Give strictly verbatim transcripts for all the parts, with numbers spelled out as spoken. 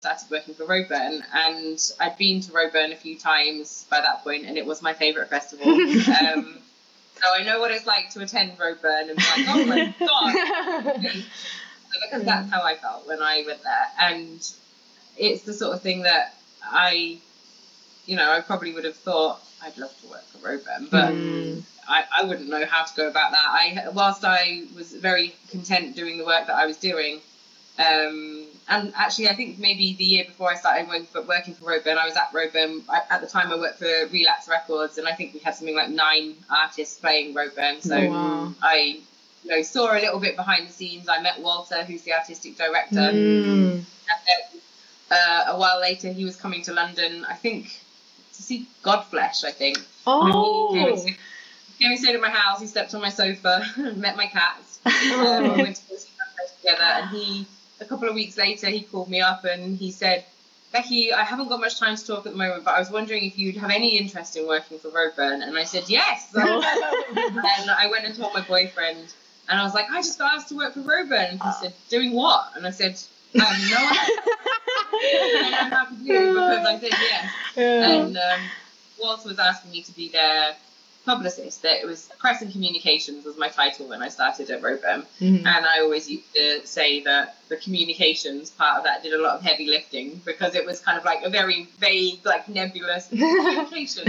started working for Roadburn, and I'd been to Roadburn a few times by that point, and it was my favourite festival. um, so I know what it's like to attend Roadburn and be like, oh my god, because that's how I felt when I went there, and it's the sort of thing that I, you know, I probably would have thought I'd love to work for Roadburn, but mm. I, I wouldn't know how to go about that. I, whilst I was very content doing the work that I was doing, um, and actually I think maybe the year before I started working for Roadburn, I was at Roadburn, I, at the time I worked for Relapse Records, and I think we had something like nine artists playing Roadburn, so oh, wow. I you know, saw a little bit behind the scenes. I met Walter, who's the artistic director, mm. and then, uh, a while later he was coming to London, I think, to see Godflesh, I think. Oh! He came, and, came and stayed at my house, he slept on my sofa, met my cats, um, we went to see Godflesh together, and he, a couple of weeks later, he called me up and he said, Becky, I haven't got much time to talk at the moment, but I was wondering if you'd have any interest in working for Roadburn. And I said, yes. And I went and told my boyfriend, and I was like, I just got asked to work for Roadburn. And he said, doing what? And I said, I have no idea. I don't know how to do it, because I said yes. Yeah. And um, Walter was asking me to be their publicist. That it was press and communications was my title when I started at Roadburn, mm-hmm. and I always used to say that the communications part of that did a lot of heavy lifting, because it was kind of like a very vague, like nebulous communication.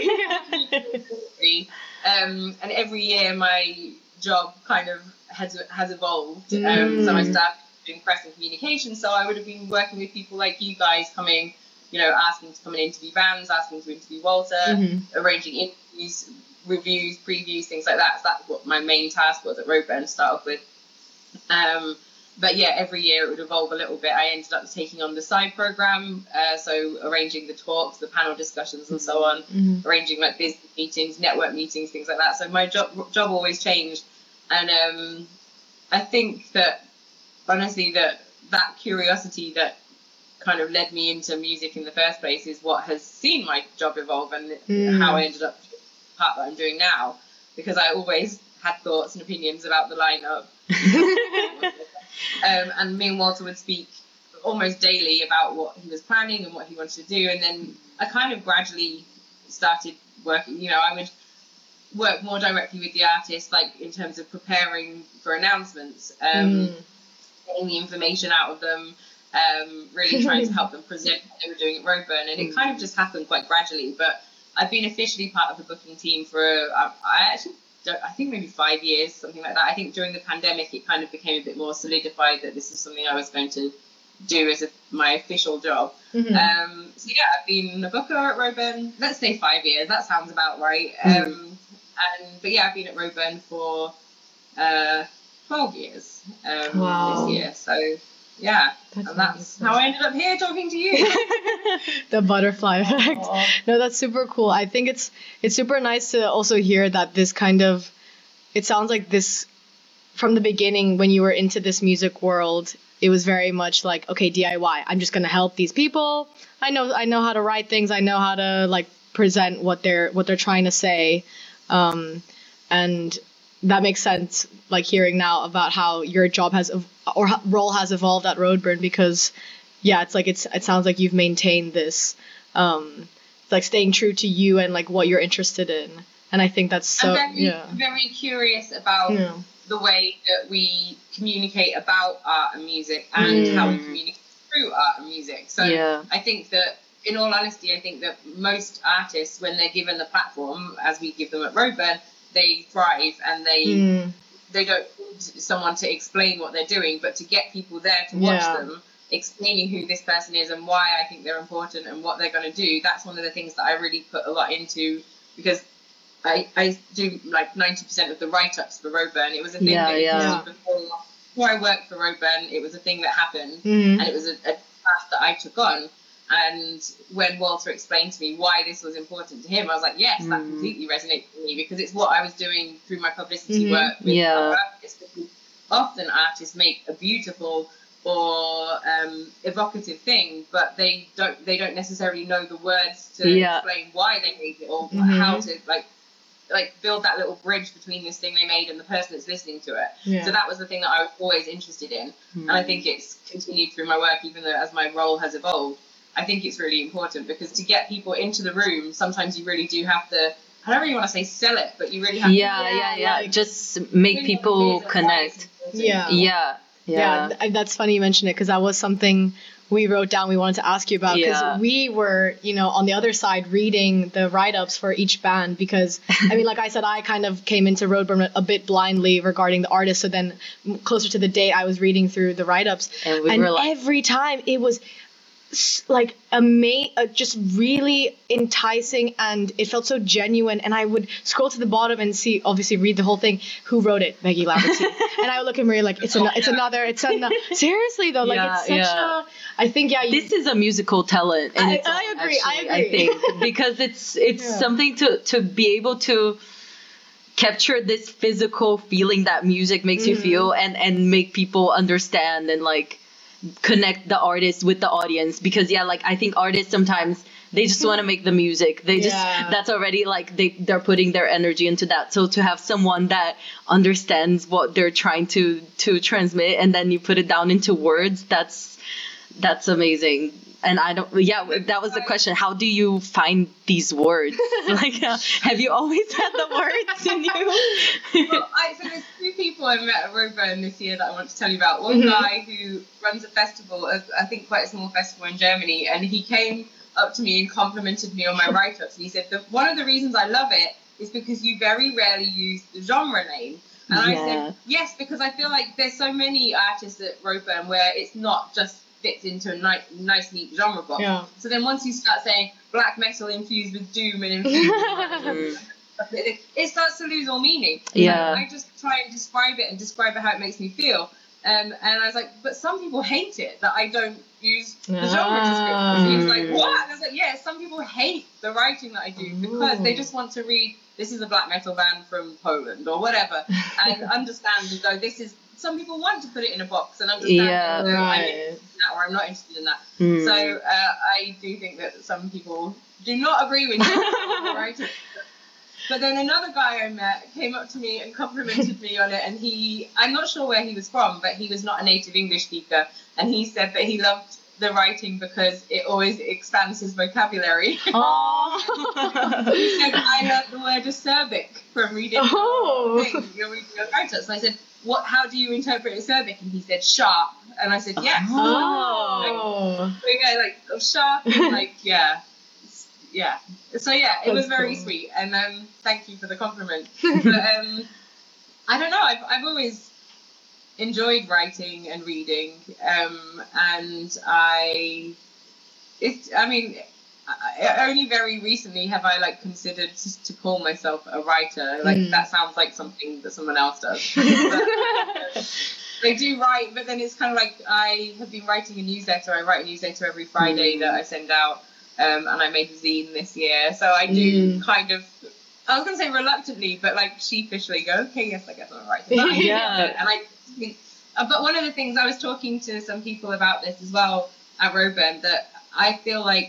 um, and every year my job kind of has has evolved. Mm. Um, so I started doing press and communications. So I would have been working with people like you guys, coming, you know, asking to come and interview bands, asking to interview Walter, mm-hmm. arranging interviews, reviews, previews, things like that. So that's what my main task was at Roadburn to start off with. Um, but yeah, every year it would evolve a little bit. I ended up taking on the side program, uh, so arranging the talks, the panel discussions, and so on, mm-hmm. arranging like business meetings, network meetings, things like that. So my job job always changed, and um, I think that honestly that that curiosity that kind of led me into music in the first place is what has seen my job evolve, and mm. how I ended up doing the part that I'm doing now, because I always had thoughts and opinions about the lineup. um, and me and Walter would speak almost daily about what he was planning and what he wanted to do, and then I kind of gradually started working, you know, I would work more directly with the artist, like in terms of preparing for announcements, um, mm. getting the information out of them, Um, really trying to help them present what they were doing at Roadburn, and it kind of just happened quite gradually. But I've been officially part of the booking team for, uh, I actually don't, I think maybe five years, something like that. I think during the pandemic it kind of became a bit more solidified that this is something I was going to do as a, my official job. Mm-hmm. Um, so yeah, I've been a booker at Roadburn, let's say five years, that sounds about right. Mm-hmm. Um, and But yeah, I've been at Roadburn for uh, twelve years um, wow. this year, so yeah, that's and that's how I ended up here talking to you. The butterfly effect. Aww. No, that's super cool. I think it's it's super nice to also hear that this kind of, it sounds like this, from the beginning when you were into this music world, it was very much like, okay, D I Y. I'm just gonna help these people. I know I know how to write things. I know how to like present what they're what they're trying to say, um, and that makes sense, like hearing now about how your job has or role has evolved at Roadburn, because yeah, it's like it's it sounds like you've maintained this, um, like staying true to you and like what you're interested in, and I think that's so. I'm very, yeah. very curious about yeah. the way that we communicate about art and music, and mm. how we communicate through art and music. So yeah. I think that, in all honesty, I think that most artists, when they're given the platform, as we give them at Roadburn, they thrive, and they mm. they don't need someone to explain what they're doing, but to get people there to watch yeah. them, explaining who this person is and why I think they're important and what they're going to do. That's one of the things that I really put a lot into, because I, I do like ninety percent of the write-ups for Roadburn. It was a thing yeah, that yeah. before, before I worked for Roadburn, it was a thing that happened, mm. and it was a, a path that I took on. And when Walter explained to me why this was important to him, I was like, yes, mm. that completely resonates with me, because it's what I was doing through my publicity mm-hmm. work with yeah. other artists. Because often artists make a beautiful or um, evocative thing, but they don't they don't necessarily know the words to yeah. explain why they made it, or mm-hmm. how to like like build that little bridge between this thing they made and the person that's listening to it. Yeah. So that was the thing that I was always interested in. Mm. And I think it's continued through my work, even though as my role has evolved. I think it's really important because to get people into the room, sometimes you really do have to, I don't really want to say sell it, but you really have yeah, to. Yeah, yeah, yeah. Like, just make really people connect. Yeah. Yeah. Yeah. Yeah. That's funny you mentioned it because that was something we wrote down we wanted to ask you about because yeah. we were, you know, on the other side reading the write-ups for each band because, I mean, like I said, I kind of came into Roadburn a bit blindly regarding the artist. So then closer to the date, I was reading through the write-ups. And, we and were like, every time it was like ama- uh, just really enticing and it felt so genuine, and I would scroll to the bottom and see, obviously read the whole thing, who wrote it, Maggie Laverty. And I would look at Maria like it's, an- it's another it's another seriously though, like yeah, it's such yeah. a I think yeah you, this is a musical talent and I, it's I all, agree actually, I agree I think because it's it's yeah. something to to be able to capture this physical feeling that music makes mm-hmm. you feel and and make people understand and like connect the artist with the audience because yeah like I think artists sometimes they just want to make the music they just yeah. that's already like they they're putting their energy into that, so to have someone that understands what they're trying to to transmit and then you put it down into words, that's that's amazing. And I don't, yeah, that was the question. How do you find these words? Like, uh, have you always had the words in you? Well, I, so there's two people I met at Roadburn this year that I want to tell you about. One mm-hmm. guy who runs a festival, I think quite a small festival in Germany, and he came up to me and complimented me on my write-ups. And he said, that one of the reasons I love it is because you very rarely use the genre name. And yeah. I said, yes, because I feel like there's so many artists at Roadburn where it's not just fits into a nice, nice neat genre box. Yeah. So then once you start saying black metal infused with doom and infused with it, it starts to lose all meaning. Yeah. So I just try and describe it and describe it how it makes me feel. Um, and I was like, but some people hate it that I don't use the genre ah. description. He was like, what? And I was like, yeah, some people hate the writing that I do because Ooh. They just want to read, this is a black metal band from Poland or whatever, and understand and go, this is, some people want to put it in a box and understand yeah, that right. I'm interested in that or I'm not interested in that. Mm. So uh, I do think that some people do not agree with you. Right? But then another guy I met came up to me and complimented me on it, and he, I'm not sure where he was from, but he was not a native English speaker, and he said that he loved the writing because it always expands his vocabulary. Oh. He said, I learned the word acerbic from reading oh. your thing, your, your writers. And I said, what? How do you interpret acerbic? And he said, sharp. And I said, yes. Oh. So we go like, oh, sharp, and like, yeah. Yeah. So yeah, it That's was very cool. sweet, and um, thank you for the compliment. But um, I don't know. I've I've always enjoyed writing and reading, um, and I, it's. I mean, I, only very recently have I like considered to, to call myself a writer. Like mm. that sounds like something that someone else does. But, uh, they do write, but then it's kind of like I have been writing a newsletter. I write a newsletter every Friday mm. that I send out. Um, and I made a zine this year, so I do mm. kind of, I was going to say reluctantly, but like sheepishly go, okay, yes, I guess I'm right. Yeah. And I, uh, but one of the things, I was talking to some people about this as well at Roadburn, that I feel like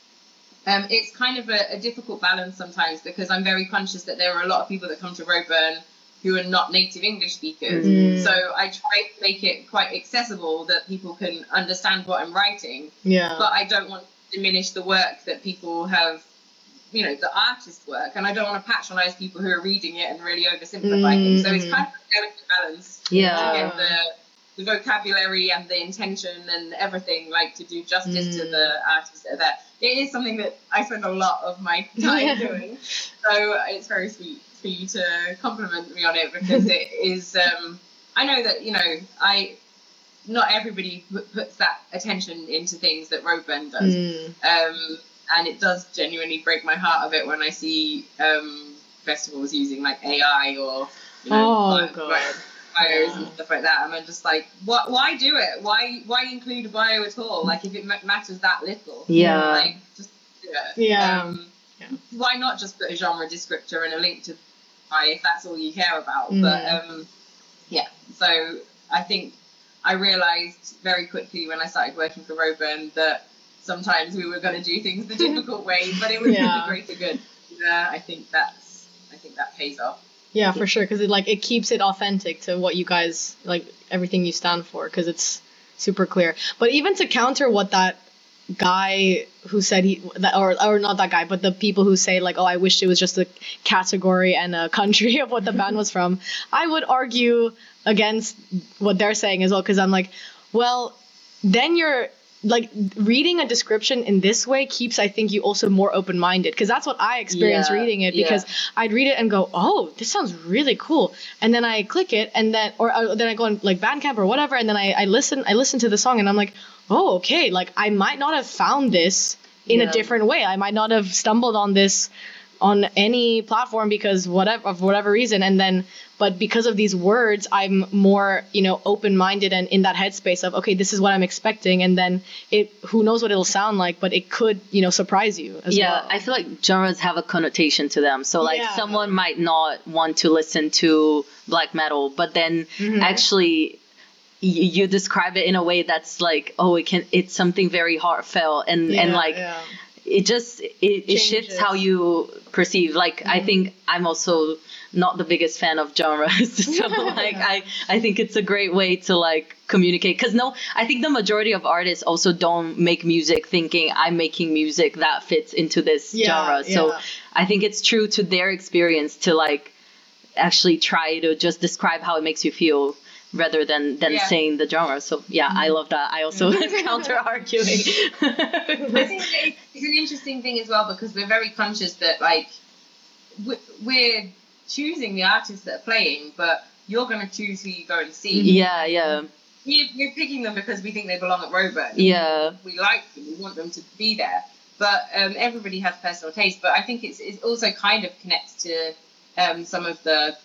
um, it's kind of a, a difficult balance sometimes, because I'm very conscious that there are a lot of people that come to Roadburn who are not native English speakers. Mm. So I try to make it quite accessible that people can understand what I'm writing. Yeah. But I don't want diminish the work that people have, you know, the artist work, and I don't want to patronize people who are reading it and really oversimplify mm. things. So it's kind of a delicate balance yeah. to get the, the vocabulary and the intention and everything, like to do justice mm. to the artists that are there. It is something that I spend a lot of my time doing, so it's very sweet for you to compliment me on it, because it is, um, I know that, you know, I not everybody puts that attention into things that Roadburn does. Mm. Um, and it does genuinely break my heart of it when I see um, festivals using like A I or, you know, oh, God. bios and stuff like that. And I'm just like, what, why do it? Why why include a bio at all? Like, if it matters that little. Yeah. Like, just do it. Yeah. Um, yeah. Why not just put a genre descriptor and a link to buy if that's all you care about? Mm. But, um, yeah. So I think I realised very quickly when I started working for Roadburn that sometimes we were going to do things the difficult way, but it was yeah. for the greater good. Uh, I think that's I think that pays off. Yeah, for sure, because it like it keeps it authentic to what you guys like, everything you stand for, because it's super clear. But even to counter what that guy who said he that or or not that guy, but the people who say like, oh, I wish it was just a category and a country of what the band was from, I would argue against what they're saying as well, because I'm like, well, then you're like reading a description in this way keeps, I think, you also more open-minded, because that's what I experienced yeah, reading it, because yeah. I'd read it and go, oh, this sounds really cool, and then I click it, and then or uh, then I go on like Bandcamp or whatever, and then I, I listen I listen to the song, and I'm like, oh, okay, like I might not have found this in yeah. a different way. I might not have stumbled on this on any platform because whatever of whatever reason, and then but because of these words, I'm more, you know, open-minded and in that headspace of, okay, this is what I'm expecting, and then it who knows what it'll sound like, but it could, you know, surprise you as yeah, well. I feel like genres have a connotation to them. So like yeah. someone might not want to listen to black metal, but then mm-hmm. actually you describe it in a way that's like, oh, it can, it's something very heartfelt, and yeah, and like yeah. it just it, it shifts how you perceive. Like mm-hmm. I think I'm also not the biggest fan of genres, so like yeah. I I think it's a great way to like communicate, because no, I think the majority of artists also don't make music thinking I'm making music that fits into this yeah, genre. So yeah. I think it's true to their experience to like actually try to just describe how it makes you feel, rather than than yeah. saying the genre. So yeah, mm-hmm. I love that. I also counter arguing. I think it's an interesting thing as well, because we're very conscious that like we're choosing the artists that are playing, but you're going to choose who you go and see. Yeah, yeah. We're, we're picking them because we think they belong at Roeburn. Yeah. We like them. We want them to be there. But um, everybody has personal taste. But I think it's it also kind of connects to um, some of the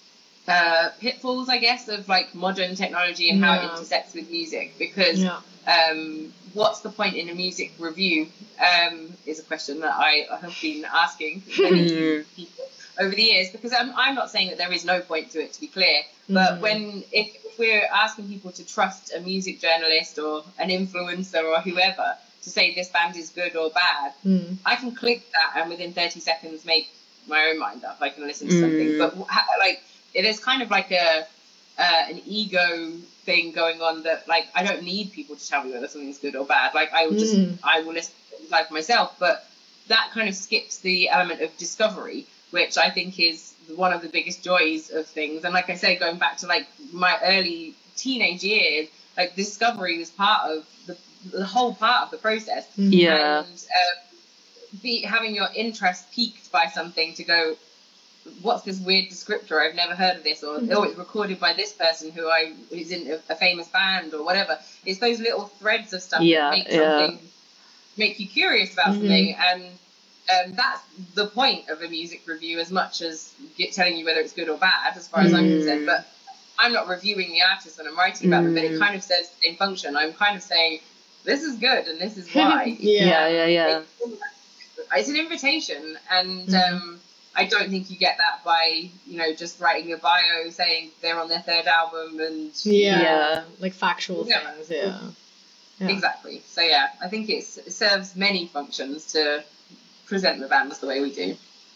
uh, pitfalls, I guess, of like modern technology and yeah. how it intersects with music. Because yeah. um, what's the point in a music review um, is a question that I have been asking many people over the years, because I'm, I'm not saying that there is no point to it, to be clear, but mm. when if, if we're asking people to trust a music journalist or an influencer or whoever to say this band is good or bad, mm. I can click that and within thirty seconds make my own mind up. I can listen to mm. something, but like it is kind of like a uh, an ego thing going on, that like I don't need people to tell me whether something's good or bad. Like I will just mm. I will listen to it like myself, but that kind of skips the element of discovery, which I think is one of the biggest joys of things. And like I say, going back to like my early teenage years, like discovery was part of the, the whole part of the process. Yeah. And uh, be, having your interest piqued by something to go, what's this weird descriptor? I've never heard of this. Or, mm-hmm. oh, it's recorded by this person who I is in a, a famous band or whatever. It's those little threads of stuff yeah, that make yeah. something, make you curious about mm-hmm. something. And Um, that's the point of a music review, as much as get, telling you whether it's good or bad, as far as mm. I'm concerned. But I'm not reviewing the artist when I'm writing about mm. them, but it kind of serves the same function. I'm kind of saying, this is good and this is why. yeah, yeah, yeah. It's an invitation, and mm. um, I don't think you get that by, you know, just writing a bio saying they're on their third album and... Yeah, yeah. like factual yeah. things, yeah. yeah. Exactly. So, yeah, I think it's, it serves many functions to present the bands the way we do.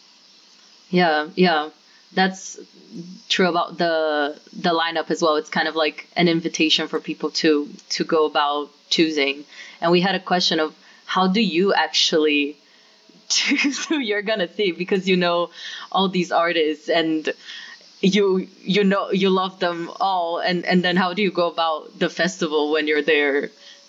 Yeah, yeah, that's true about the the lineup as well. It's kind of like an invitation for people to to go about choosing. And we had a question of, how do you actually choose who you're gonna see, because you know all these artists and you you know you love them all, and and then how do you go about the festival when you're there?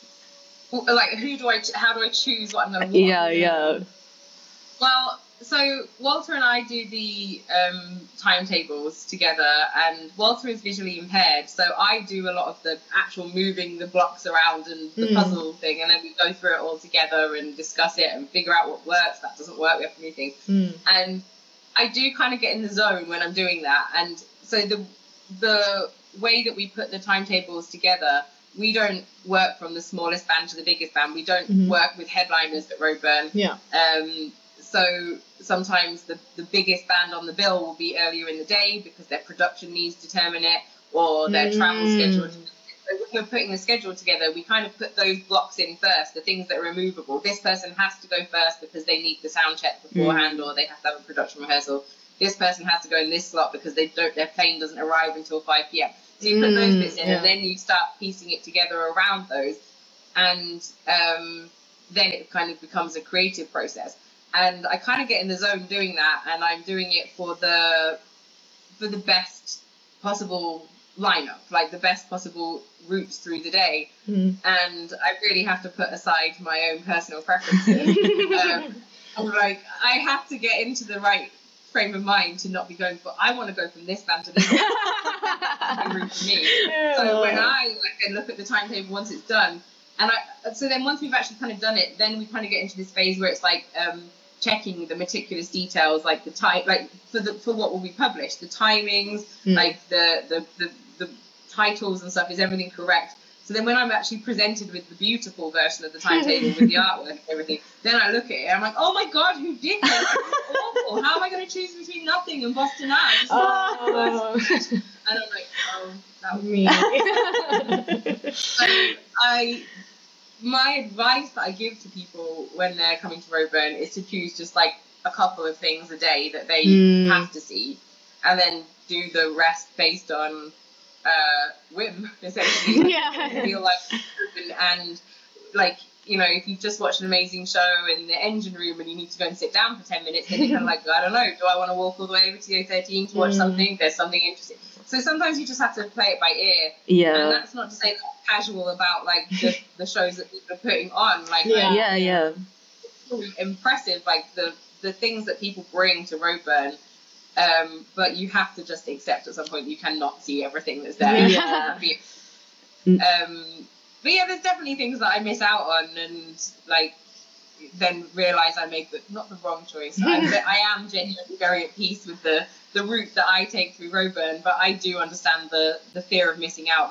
Like, who do I how do I choose what I'm gonna watch? Yeah, yeah. Well, so Walter and I do the um, timetables together, and Walter is visually impaired, so I do a lot of the actual moving the blocks around and the mm. puzzle thing, and then we go through it all together and discuss it and figure out what works, that doesn't work, we have to move things. Mm. And I do kind of get in the zone when I'm doing that, and so the the way that we put the timetables together, we don't work from the smallest band to the biggest band. We don't mm-hmm. work with headliners at Roeburn. Yeah. Um, so sometimes the, the biggest band on the bill will be earlier in the day because their production needs determine it, or their mm. travel schedule. So when we're putting the schedule together, we kind of put those blocks in first, the things that are removable. This person has to go first because they need the sound check beforehand, mm. or they have to have a production rehearsal. this person has to go in this slot because they don't, their plane doesn't arrive until five p.m. So you put mm, those bits in, yeah. and then you start piecing it together around those, and um, then it kind of becomes a creative process. And I kind of get in the zone doing that, and I'm doing it for the for the best possible lineup, like the best possible routes through the day. Mm. And I really have to put aside my own personal preferences. um, I'm like, I have to get into the right frame of mind to not be going for, I want to go from this band to this band. route for me. Yeah. So when I like, look at the timetable once it's done, and I so then once we've actually kind of done it, then we kind of get into this phase where it's like um, checking the meticulous details, like the time, like for the for what will be published, the timings, mm. like the, the the the titles and stuff, is everything correct? So then when I'm actually presented with the beautiful version of the timetable with the artwork and everything, then I look at it and I'm like, oh my god, who did this? It's awful. How am I going to choose between Nothing and Boston Eye? Oh. And I'm like, oh, that was me. So I, my advice that I give to people when they're coming to Roadburn is to choose just like a couple of things a day that they mm. have to see, and then do the rest based on Uh, whim, essentially. Yeah. Feel like, and like, you know, if you've just watched an amazing show in the engine room and you need to go and sit down for ten minutes, then you're kind of like, I don't know, do I want to walk all the way over to the O thirteen to watch mm. something? There's something interesting. So sometimes you just have to play it by ear. Yeah. And that's not to say that I'm casual about like the, the shows that people are putting on. Like, yeah, like, yeah, yeah. It's really impressive, like the the things that people bring to Roadburn. Um, but you have to just accept at some point you cannot see everything that's there. Yeah. um, but yeah, there's definitely things that I miss out on, and like then realise I made the, not the wrong choice. I, I am genuinely very at peace with the, the route that I take through Roadburn, but I do understand the, the fear of missing out.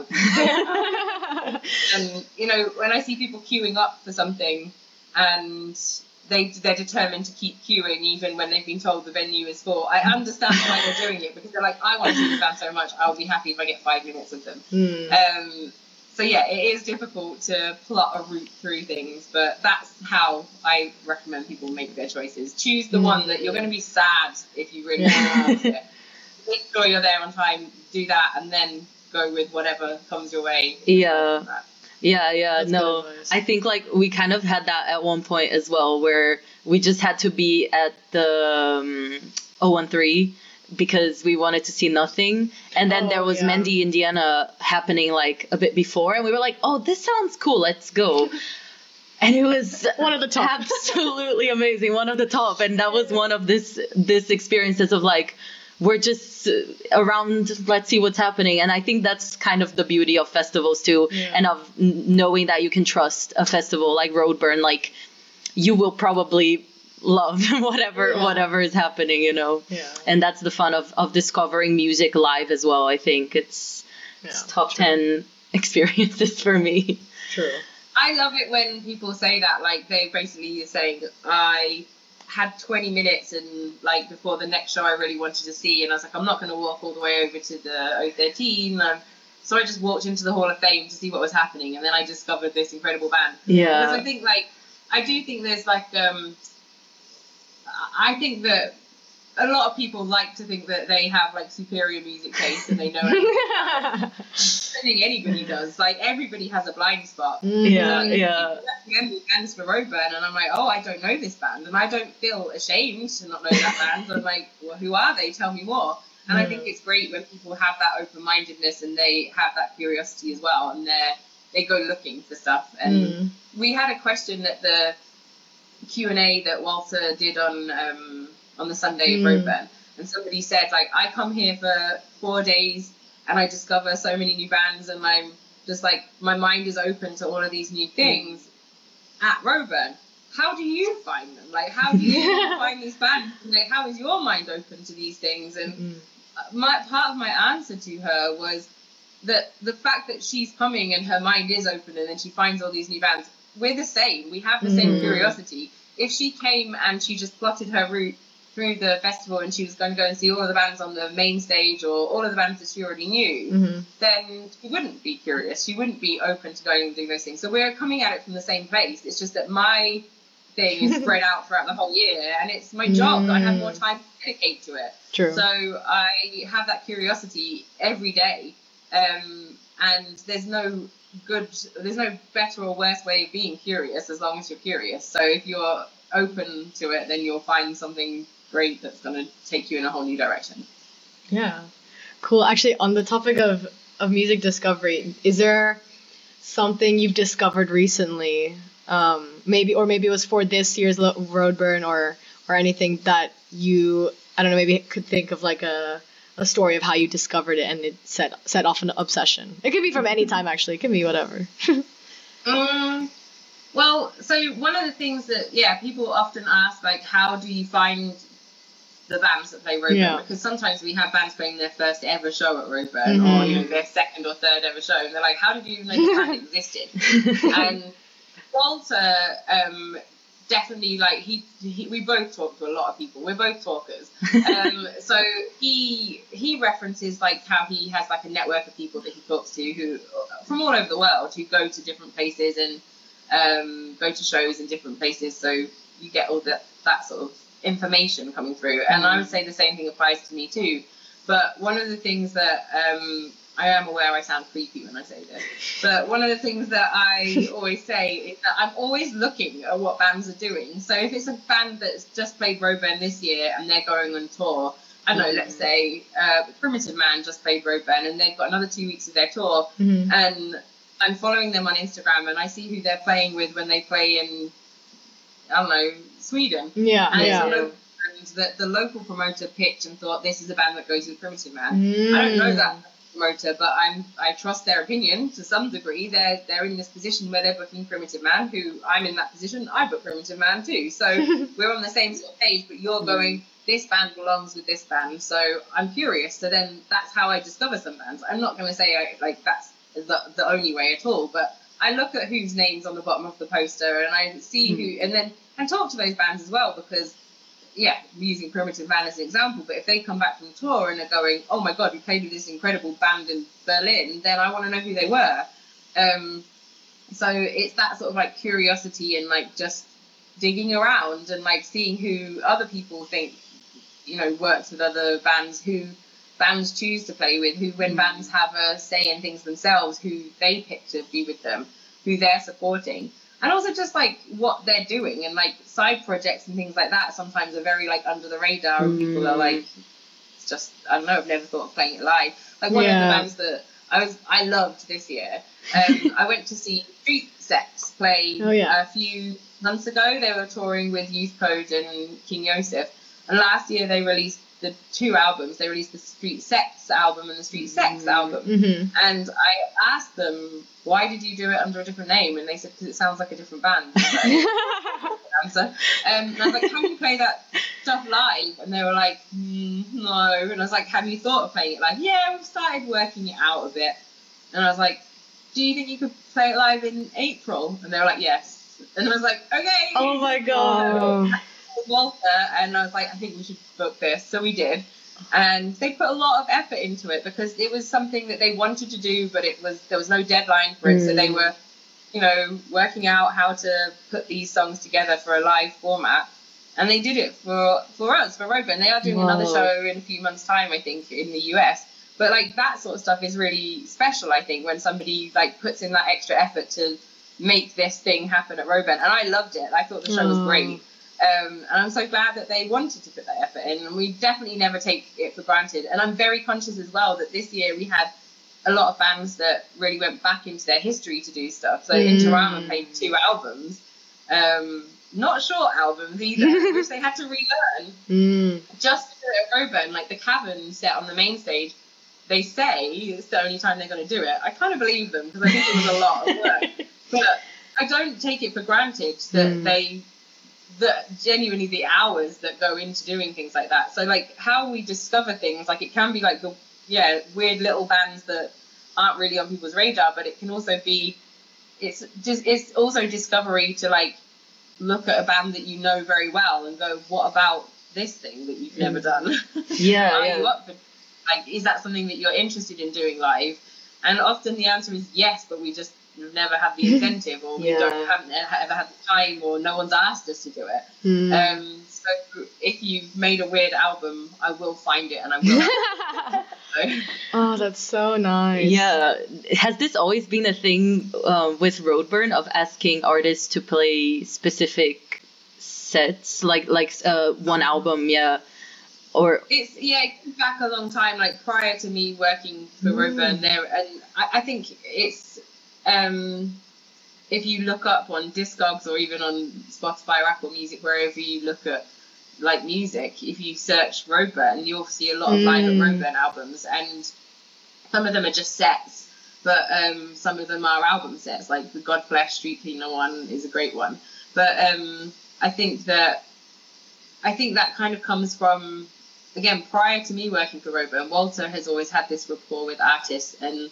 And you know, when I see people queuing up for something and They, they're determined to keep queuing even when they've been told the venue is full. I understand why they're doing it, because they're like, I want to see the band so much, I'll be happy if I get five minutes with them. Mm. Um, so yeah, it is difficult to plot a route through things, but that's how I recommend people make their choices. Choose the mm. one that you're going to be sad if you really want to. Make sure you're there on time, do that, and then go with whatever comes your way. Yeah. Yeah, yeah, That's no, I think like we kind of had that at one point as well, where we just had to be at the um, oh one three because we wanted to see Nothing. And then oh, there was yeah. Mandy, Indiana happening like a bit before, and we were like, oh, this sounds cool, let's go. And it was one of the top. Absolutely amazing, one of the top. And that was one of this this experiences of like, we're just around, let's see what's happening. And I think that's kind of the beauty of festivals too, yeah. and of knowing that you can trust a festival like Roadburn. Like, you will probably love whatever yeah. whatever is happening, you know. Yeah. And that's the fun of, of discovering music live as well. I think it's, yeah, it's top true. ten experiences for me. True. I love it when people say that, like they basically are saying, I had twenty minutes and like before the next show I really wanted to see, and I was like, I'm not going to walk all the way over to the O thirteen, um, so I just walked into the Hall of Fame to see what was happening, and then I discovered this incredible band. Yeah. Because I think like I do think there's like um I think that a lot of people like to think that they have like superior music taste and they know everything. I think anybody does. Like everybody has a blind spot. Yeah, like, yeah. Recommend me bands for Roadburn, and I'm like, oh, I don't know this band, and I don't feel ashamed to not know that band. I'm like, well, who are they? Tell me more. And mm. I think it's great when people have that open-mindedness and they have that curiosity as well, and they they go looking for stuff. And mm. we had a question at the Q and A that Walter did on. Um, on the Sunday of mm. Roadburn, and somebody said like, I come here for four days and I discover so many new bands, and I'm just like, my mind is open to all of these new things mm. at Roadburn. How do you find them? Like, how do you find these bands? Like, how is your mind open to these things? And mm. my part of my answer to her was that the fact that she's coming and her mind is open, and then she finds all these new bands, we're the same. We have the mm. same curiosity. If she came and she just plotted her route through the festival and she was going to go and see all of the bands on the main stage or all of the bands that she already knew, mm-hmm. then she wouldn't be curious. She wouldn't be open to going and doing those things. So we're coming at it from the same place. It's just that my thing is spread out throughout the whole year, and it's my job mm. that I have more time to dedicate to it. True. So I have that curiosity every day, um, and there's no good, there's no better or worse way of being curious as long as you're curious. So if you're open to it, then you'll find something great that's going to take you in a whole new direction. Yeah, cool. Actually, on the topic of, of music discovery, is there something you've discovered recently, um, maybe, or maybe it was for this year's Roadburn, or or anything that you, I don't know, maybe could think of like a a story of how you discovered it and it set set off an obsession. It could be from any time, actually. It can be whatever. um, well, so one of the things that, yeah, people often ask, like, how do you find the bands that play Roadburn? Yeah. Because sometimes we have bands playing their first ever show at Roadburn, mm-hmm. or, you know, their second or third ever show, and they're like, how did you even know this band existed? And Walter, um, definitely, like, he, he, we both talk to a lot of people. We're both talkers. Um, so he he references, like, how he has, like, a network of people that he talks to who, from all over the world, who go to different places and um, go to shows in different places. So you get all that, that sort of information coming through. And mm. I would say the same thing applies to me, too. But one of the things that... Um, I am aware I sound creepy when I say this, but one of the things that I always say is that I'm always looking at what bands are doing. So if it's a band that's just played Roadburn this year and they're going on tour, I don't know, mm-hmm. let's say uh, Primitive Man just played Roadburn and they've got another two weeks of their tour, mm-hmm. and I'm following them on Instagram and I see who they're playing with when they play in, I don't know, Sweden. Yeah, and yeah. It's a local band that the local promoter picked and thought, this is a band that goes with Primitive Man. Mm. I don't know that promoter, but I'm I trust their opinion to some degree. They're they're in this position where they're booking Primitive Man, who I'm in that position. I book Primitive Man too, so we're on the same sort of page. But you're going, this band belongs with this band, so I'm curious. So then that's how I discover some bands. I'm not going to say I, like that's the the only way at all, but I look at whose name's on the bottom of the poster and I see mm. who, and then and talk to those bands as well, because. Yeah, using Primitive Man as an example, but if they come back from tour and are going, oh my god, we played with this incredible band in Berlin, then I want to know who they were. Um, so it's that sort of like curiosity and like just digging around and like seeing who other people think, you know, works with other bands, who bands choose to play with, who when mm. bands have a say in things themselves, who they pick to be with them, who they're supporting. And also just, like, what they're doing and, like, side projects and things like that sometimes are very, like, under the radar. And mm. people are like, it's just, I don't know, I've never thought of playing it live. Like, one yeah. of the bands that I was, I loved this year, um, I went to see Street Sex play oh, yeah. a few months ago. They were touring with Youth Code and King Yosef. And last year they released the two albums. They released the Street Sex album and the Street Sex mm. album. Mm-hmm. And I asked them, why did you do it under a different name? And they said, because it sounds like a different band. And answer. Um, and I was like, can you play that stuff live? And they were like, mm, no. And I was like, have you thought of playing it live? Yeah, we've started working it out a bit. And I was like, do you think you could play it live in April? And they were like, yes. And I was like, okay. Oh my god. Walter, and I was like, I think we should book this. So we did. And they put a lot of effort into it because it was something that they wanted to do, but it was there was no deadline for it. Mm. So they were, you know, working out how to put these songs together for a live format. And they did it for, for us, for Roadburn. They are doing Whoa. another show in a few months' time, I think, in the U S. But, like, that sort of stuff is really special, I think, when somebody, like, puts in that extra effort to make this thing happen at Roadburn. And I loved it. I thought the show oh. was great. Um, and I'm so glad that they wanted to put that effort in, and we definitely never take it for granted. And I'm very conscious as well that this year we had a lot of bands that really went back into their history to do stuff. So mm. Interama played two albums, um, not short albums either, which they had to relearn mm. just to do it at Roadburn. Like the Cavern set on the main stage, they say it's the only time they're going to do it. I kind of believe them because I think it was a lot of work, but I don't take it for granted that mm. they. The genuinely the hours that go into doing things like that. So like how we discover things, like it can be like the yeah weird little bands that aren't really on people's radar, but it can also be it's just it's also discovery to like look at a band that you know very well and go, what about this thing that you've never done? Yeah, Are yeah. you up for, like is that something that you're interested in doing live? And often the answer is yes, but we just we've never had the incentive, or we yeah. don't haven't ever had the time, or no one's asked us to do it. Mm. Um, so if you've made a weird album, I will find it and I will. So. Oh, that's so nice. Yeah. Has this always been a thing um, with Roadburn of asking artists to play specific sets, like like uh, one album, yeah? Or it's yeah, it goes back a long time. Like prior to me working for mm. Roadburn, there, and I, I think it's um, if you look up on Discogs or even on Spotify or Apple Music, wherever you look at like music, if you search Roadburn, you'll see a lot of mm. live at Roadburn albums, and some of them are just sets, but um, some of them are album sets. Like the Godflesh Street Cleaner one is a great one, but um, I think that I think that kind of comes from, again, prior to me working for Roadburn, Walter has always had this rapport with artists, and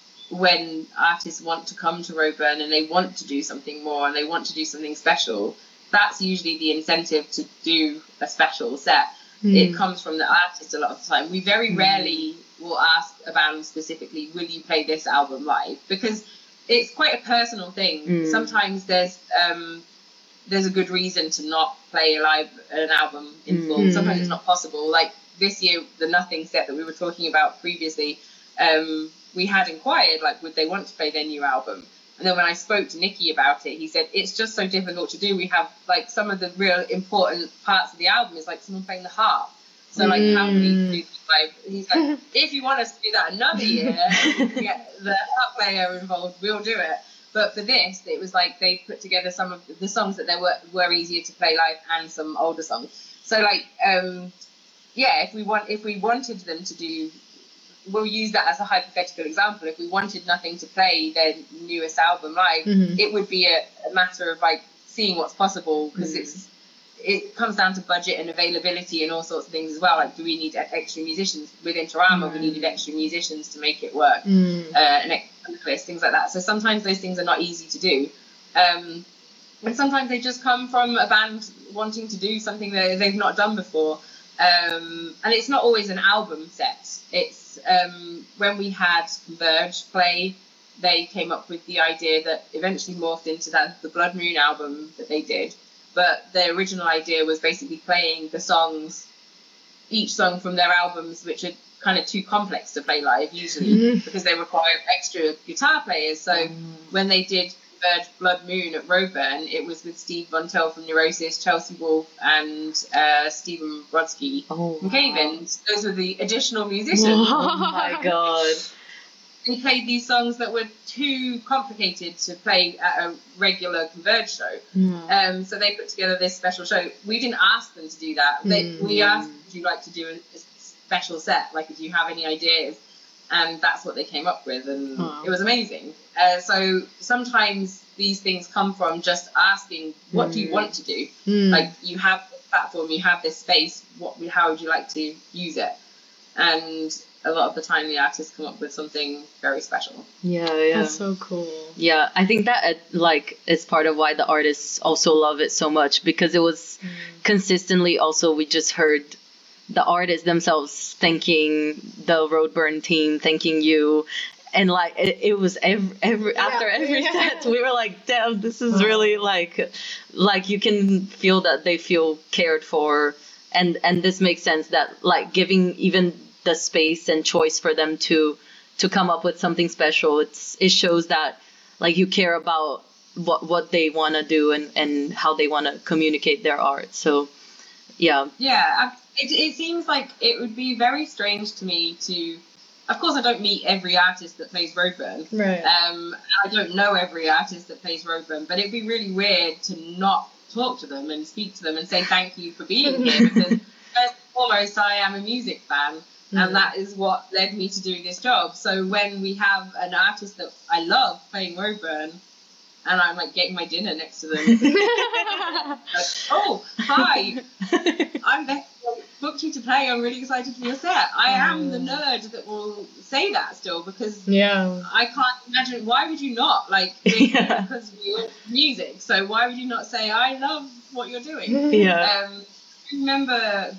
when artists want to come to Roadburn and they want to do something more and they want to do something special, that's usually the incentive to do a special set. Mm. It comes from the artist a lot of the time. We very mm. rarely will ask a band specifically, will you play this album live? Because it's quite a personal thing. Mm. Sometimes there's um, there's a good reason to not play live an album in full. Mm. Sometimes it's not possible. Like this year, the Nothing set that we were talking about previously, um, we had inquired, like, would they want to play their new album? And then when I spoke to Nicky about it, he said, it's just so difficult to do. We have, like, some of the real important parts of the album is, like, someone playing the harp. So, like, mm. how do we do live? He's like, if you want us to do that another year, and get the harp player involved, we'll do it. But for this, it was like they put together some of the songs that they were, were easier to play live and some older songs. So, like, um, yeah, if we want, if we wanted them to do, we'll use that as a hypothetical example. If we wanted Nothing to play their newest album live, mm-hmm. it would be a, a matter of like seeing what's possible, because mm. it's it comes down to budget and availability and all sorts of things as well. Like, do we need extra musicians with Interama? Mm. We needed extra musicians to make it work, mm. uh, and vocalists, things like that. So sometimes those things are not easy to do, um, and sometimes they just come from a band wanting to do something that they've not done before. Um, and it's not always an album set. It's um, when we had Converge play, they came up with the idea that eventually morphed into that the Blood Moon album that they did. But the original idea was basically playing the songs, each song from their albums, which are kind of too complex to play live usually, mm-hmm. because they require extra guitar players. So mm. when they did Converge Blood Moon at Roadburn, it was with Steve Vontel from Neurosis, Chelsea Wolfe, and uh, Stephen Brodsky oh, from Cave-In. wow. Those were the additional musicians. Oh my god. They played these songs that were too complicated to play at a regular Converge show. Mm. Um, so they put together this special show. We didn't ask them to do that. They, mm. We asked, would you like to do a, a special set? Like, do you have any ideas? And that's what they came up with, and oh. it was amazing. Uh, so sometimes these things come from just asking, what mm. do you want to do? Mm. Like, you have this platform, you have this space, what, how would you like to use it? And a lot of the time the artists come up with something very special. Yeah, yeah. That's so cool. Yeah, I think that, like, is part of why the artists also love it so much, because it was mm. consistently also, we just heard the artists themselves thanking the Roadburn team, thanking you. And, like, it, it was every, every yeah. after every yeah. set, we were like, damn, this is oh. really, like, like, you can feel that they feel cared for. And, and this makes sense that, like, giving even the space and choice for them to to come up with something special, it's it shows that, like, you care about what what they want to do and, and how they want to communicate their art. So, yeah. Yeah, it, it seems like it would be very strange to me to... Of course, I don't meet every artist that plays Roadburn. Right. Um, I don't know every artist that plays Roadburn, but it'd be really weird to not talk to them and speak to them and say thank you for being here, because first and foremost, I am a music fan, mm. and that is what led me to do this job. So when we have an artist that I love playing Roadburn, and I'm like getting my dinner next to them, like, oh, hi, I'm Becky. Booked you to play. I'm really excited for your set. I am the nerd that will say that still, because yeah, I can't imagine, why would you not, like, yeah. because we're music, so why would you not say I love what you're doing? Yeah. Um, I remember,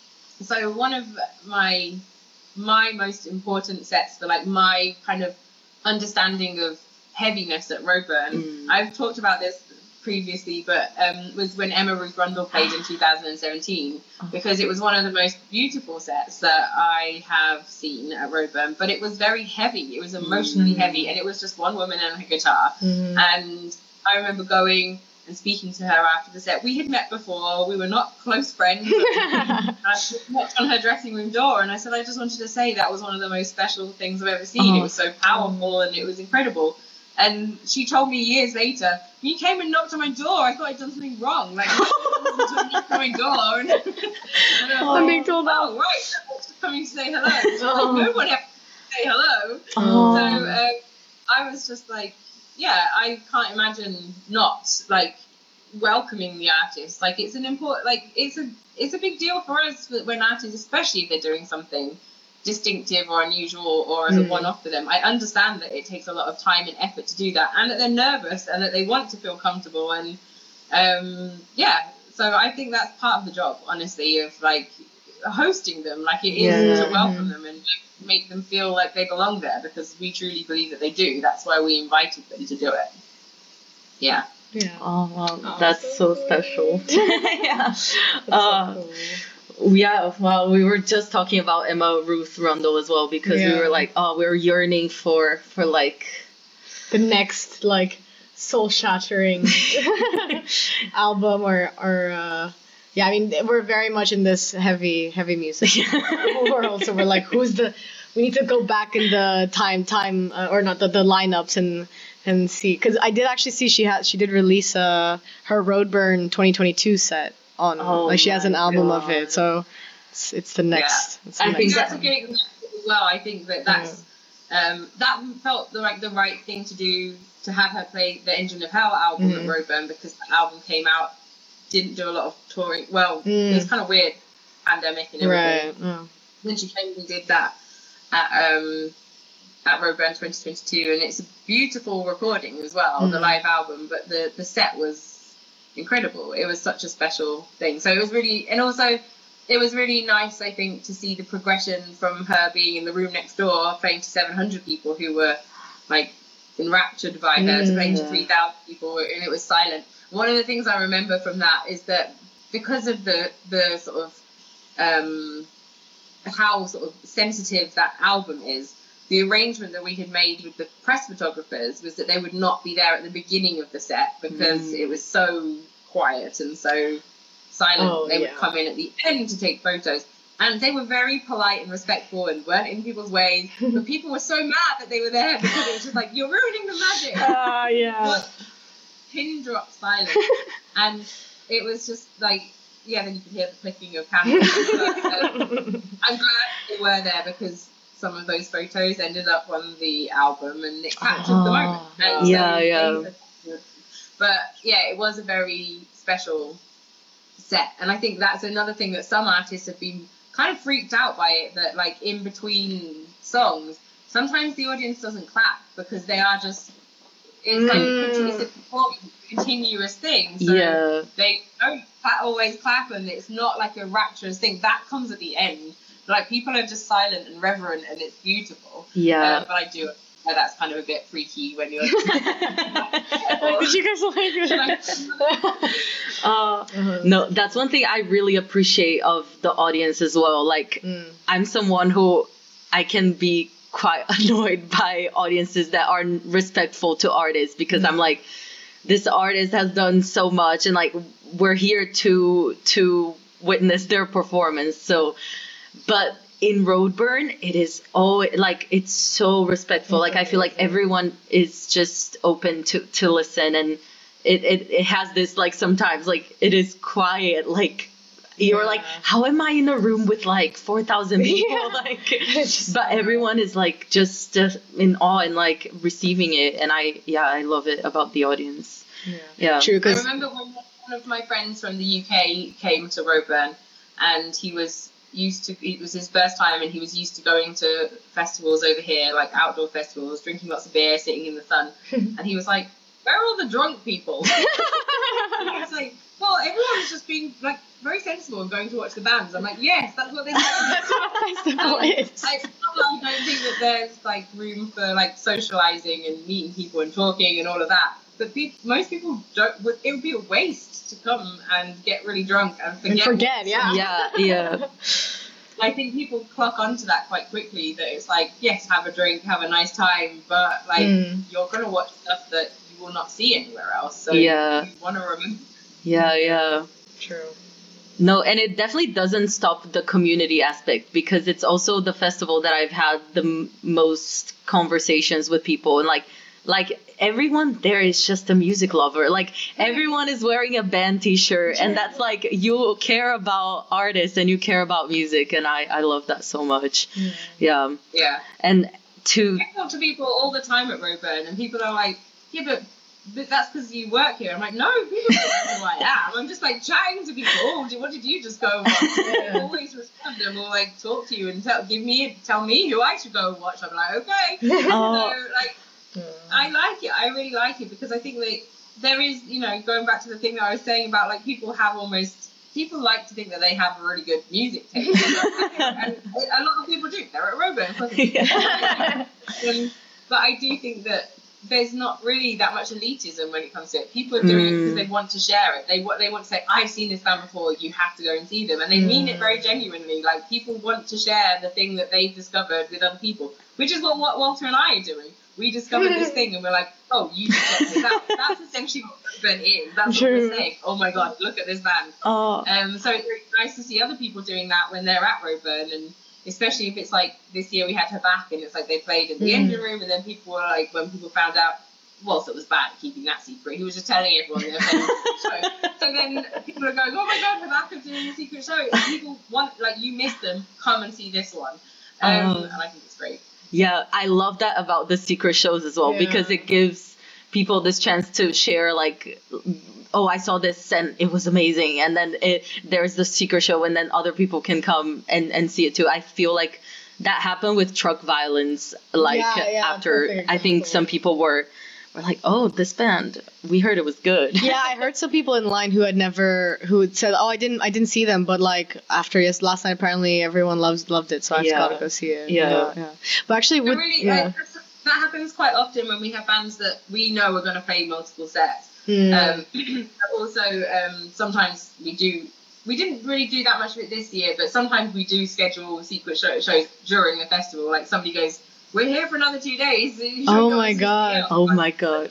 so one of my my most important sets for, like, my kind of understanding of heaviness at Roadburn. Mm. I've talked about this previously, but um, was when Emma Ruth Rundle played in two thousand seventeen, because it was one of the most beautiful sets that I have seen at Roadburn, but it was very heavy. It was emotionally mm. heavy, and it was just one woman and her guitar. Mm. And I remember going and speaking to her after the set. We had met before. We were not close friends. I knocked on her dressing room door, and I said, I just wanted to say that was one of the most special things I've ever seen. Oh. It was so powerful, and it was incredible. And she told me years later, you came and knocked on my door. I thought I'd done something wrong. Like, I knocked on my door. And, and I was oh, like, told oh, right. Thanks for coming to say hello. Oh. Like, no one ever say hello. Oh. So um, I was just like, yeah, I can't imagine not, like, welcoming the artist. Like, it's an important, like, it's a, it's a big deal for us when artists, especially if they're doing something distinctive or unusual or as mm. a one-off for them. I understand that it takes a lot of time and effort to do that, and that they're nervous and that they want to feel comfortable, and um yeah so I think that's part of the job, honestly, of like hosting them. Like, it is yeah. to welcome them and make them feel like they belong there, because we truly believe that they do. That's why we invited them to do it. Yeah. Yeah. Oh wow, oh, that's so, so cool. Special. yeah. That's uh, so cool. Yeah, well, we were just talking about Emma Ruth Rundle as well, because yeah. we were like, oh, we were yearning for, for like... the next, like, soul-shattering album or, or uh, yeah, I mean, we're very much in this heavy, heavy music world, so we're like, who's the... We need to go back in the time, time, uh, or not, the, the lineups and and see, because I did actually see she had, she did release uh, her Roadburn twenty twenty-two set. On oh like she has an album God. of it, so it's, it's the next. Yeah. It's the I next think that's a great as well. I think that that's yeah. um, that felt the like the right thing to do, to have her play the Engine of Hell album mm-hmm. at Roadburn, because the album came out, didn't do a lot of touring. Well, mm. it was kind of weird, pandemic and everything. Right. Yeah. Then she came and did that at um at Roadburn twenty twenty-two, and it's a beautiful recording as well, mm. the live album. But the the set was incredible. It was such a special thing. So it was really, and also it was really nice, I think, to see the progression from her being in the room next door playing to seven hundred people who were like enraptured by her mm. to playing to three thousand people, and it was silent. One of the things I remember from that is that because of the the sort of um how sort of sensitive that album is, the arrangement that we had made with the press photographers was that they would not be there at the beginning of the set, because mm. it was so quiet and so silent. Oh, they yeah. would come in at the end to take photos, and they were very polite and respectful and weren't in people's ways, but people were so mad that they were there, because it was just like, you're ruining the magic. Ah, uh, yeah. But pin drop silence. And it was just like, yeah, then you could hear the clicking of cameras. But, um, I'm glad they were there, because some of those photos ended up on the album and it captured oh, the moment. And yeah, so yeah. But yeah, it was a very special set. And I think that's another thing that some artists have been kind of freaked out by it, that like in between songs, sometimes the audience doesn't clap, because they are just, it's like mm. it's a performance, continuous thing. So yeah. they don't always clap, and it's not like a rapturous thing. That comes at the end. Like, people are just silent and reverent, and it's beautiful. Yeah. Um, but I do, uh, that's kind of a bit freaky when you're... Did you guys like it? uh, uh-huh. No, that's one thing I really appreciate of the audience as well. Like, mm. I'm someone who, I can be quite annoyed by audiences that aren't respectful to artists, because mm. I'm like, this artist has done so much, and like, we're here to to witness their performance. So... But in Roadburn, it is oh like it's so respectful. Like, I feel like everyone is just open to, to listen, and it, it, it has this, like, sometimes like it is quiet. Like, you're yeah. like, how am I in a room with like four thousand people? Yeah. Like, but everyone is like just uh, in awe and like receiving it, and I yeah I love it about the audience. Yeah, yeah. True. I remember when one of my friends from the U K came to Roadburn, and he was. used to it was his first time, and he was used to going to festivals over here, like outdoor festivals, drinking lots of beer, sitting in the sun, and he was like, where are all the drunk people? And he was like, well, everyone's just being like very sensitive festival and going to watch the bands. I'm like, yes, that's what they do. That's what a festival um, is. I, I don't think that there's like room for like socializing and meeting people and talking and all of that. But pe- most people don't. Would, it would be a waste to come and get really drunk and forget. And forget, yeah. Yeah, yeah. I think people clock onto that quite quickly. That it's like, yes, have a drink, have a nice time, but like mm. you're gonna watch stuff that you will not see anywhere else. So yeah. you want to remember. Yeah, yeah. True. No, and it definitely doesn't stop the community aspect, because it's also the festival that I've had the m- most conversations with people, and like, like everyone there is just a music lover. Like everyone is wearing a band t-shirt, and that's like, you care about artists and you care about music, and I, I love that so much. Mm. Yeah. Yeah. And to I talk to people all the time at Roburn, and people are like, yeah, but But that's because you work here. I'm like, no, people don't know who I am. I'm just like chatting to people. Oh, what did you just go and watch? Yeah. Always respond and we'll like talk to you and tell, give me, tell me who I should go and watch. I'm like, okay. Oh. So like, I like it. I really like it, because I think that there is, you know, going back to the thing that I was saying about like people have almost, people like to think that they have a really good music taste, and a lot of people do. They're at Roburn. Yeah. um, but I do think that there's not really that much elitism when it comes to it. People are doing mm. it because they want to share it. They what they want to say, I've seen this band before, you have to go and see them. And they mm. mean it very genuinely. Like, people want to share the thing that they've discovered with other people, which is what, what Walter and I are doing. We discovered this thing and we're like, oh, you should check this out. That's essentially what Roburn is. That's True. What we're saying. Oh my God, look at this band. Oh. Um, so it's really nice to see other people doing that when they're at Roburn, and especially if it's like this year we had her back and it's like they played in the mm. engine room, and then people were like, when people found out, Walter was bad at keeping that secret. He was just telling everyone they're playing the show. So then people are going, oh my God, Habakkuk doing a secret show. And people want, like, you missed them, come and see this one. Um, oh. And I think it's great. Yeah, I love that about the secret shows as well, yeah. because it gives people this chance to share, like, oh, I saw this and it was amazing. And then it, there's the secret show, and then other people can come and, and see it too. I feel like that happened with Truck Violence, like, yeah, yeah, after, I think some people were... We're like, oh, this band, we heard it was good. Yeah, I heard some people in line who had never, who had said, oh, I didn't, I didn't see them, but like after yes, last night apparently everyone loves loved it, so I just yeah. gotta go see it. Yeah, yeah. yeah. But actually, with, really, yeah. like, that happens quite often when we have bands that we know are going to play multiple sets. Mm. Um, also, um, sometimes we do. We didn't really do that much of it this year, but sometimes we do schedule secret show, shows during the festival. Like somebody goes, we're here for another two days. Oh my God. Oh my God.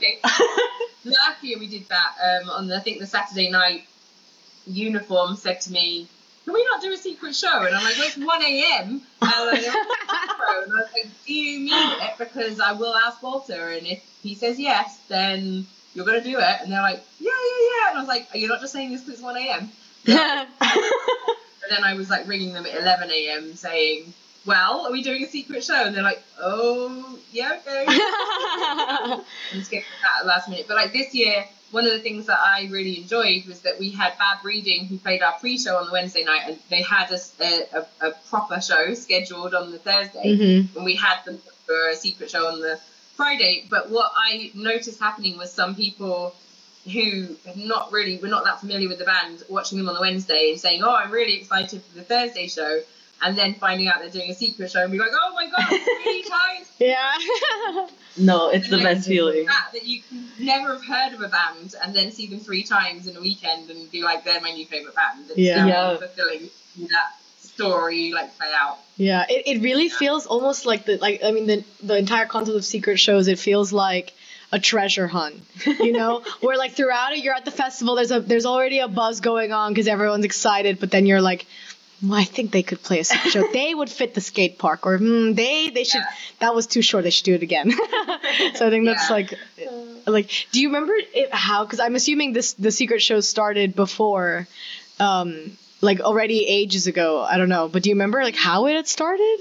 Last year we did that um, on, the, I think, the Saturday night. Uniform said to me, can we not do a secret show? And I'm like, well, it's one a.m. And I was like, do you mean it? Because I will ask Walter, and if he says yes, then you're going to do it. And they're like, yeah, yeah, yeah. And I was like, you're not just saying this because it's one a.m.? Yeah. And then I was like ringing them at eleven a.m. saying, well, are we doing a secret show? And they're like, oh, yeah, okay. I'm scared of that at the last minute. But like this year, one of the things that I really enjoyed was that we had Bad Breeding, who played our pre-show on the Wednesday night, and they had a, a, a proper show scheduled on the Thursday, mm-hmm. and we had them for a secret show on the Friday. But what I noticed happening was some people who not really were not that familiar with the band watching them on the Wednesday and saying, oh, I'm really excited for the Thursday show. And then finding out they're doing a secret show and be like, oh my God, three times. Yeah. No, it's and the like, best feeling. That, that you can never have heard of a band and then see them three times in a weekend and be like, they're my new favourite band. It's yeah. really yeah. fulfilling that story, like, play out. Yeah, it, it really yeah. feels almost like the, like, I mean, the, the entire concept of secret shows, it feels like a treasure hunt, you know, where like throughout it, you're at the festival, there's a, there's already a buzz going on because everyone's excited, but then you're like, well, I think they could play a secret show. They would fit the skate park, or mm, they they should. Yeah. That was too short. They should do it again. So I think that's yeah. like, like. Do you remember it, how? Because I'm assuming this the secret show started before, um, like already ages ago. I don't know, but do you remember like how it had started?